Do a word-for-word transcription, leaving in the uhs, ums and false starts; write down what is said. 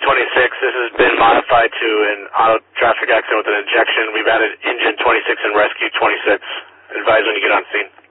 twenty-six. This has been modified to an auto traffic accident with an injection. We've added engine twenty-six and rescue twenty-six. Advise when you get on scene.